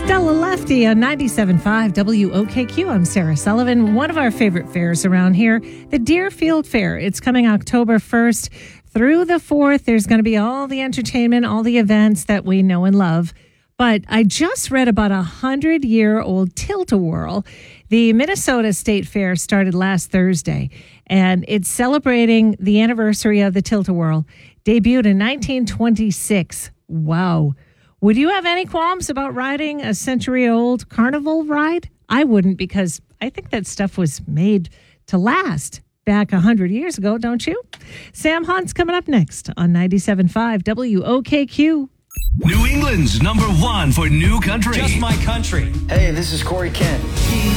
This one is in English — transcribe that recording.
Stella Lefty on 97.5 WOKQ. I'm Sarah Sullivan. One of our favorite fairs around here, the Deerfield Fair. It's coming October 1st through the 4th. There's going to be all the entertainment, all the events that we know and love. But I just read about a 100-year-old Tilt-A-Whirl. The Minnesota State Fair started last Thursday, and it's celebrating the anniversary of the Tilt-A-Whirl. Debuted in 1926. Wow. Would you have any qualms about riding a century-old carnival ride? I wouldn't, because I think that stuff was made to last back 100 years ago, don't you? Sam Hunt's coming up next on 97.5 WOKQ. New England's #1 for new country. Just My Country. Hey, this is Corey Kent.